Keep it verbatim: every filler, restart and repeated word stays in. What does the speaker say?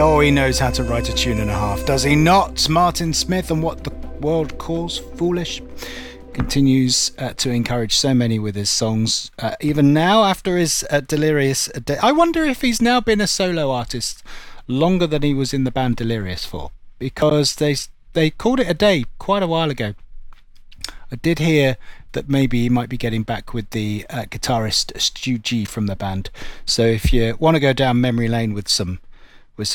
Oh, he knows how to write a tune and a half, does he not? Martin Smith, and what the world calls foolish. Continues uh, to encourage so many with his songs, uh, even now after his uh, Delirious. De- I wonder if he's now been a solo artist longer than he was in the band Delirious for, because they they called it a day quite a while ago. I did hear that maybe he might be getting back with the uh, guitarist Stu G from the band. So if you want to go down memory lane with some